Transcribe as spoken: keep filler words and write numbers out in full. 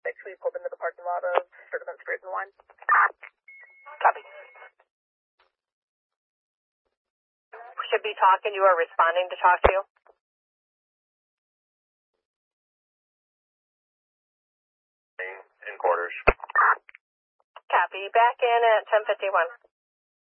six, we pulled into the parking lot of Ferguson Spirits and Wine. Copy. Should be talking. You are responding to talk to you. In quarters. Copy. Back in at ten fifty-one.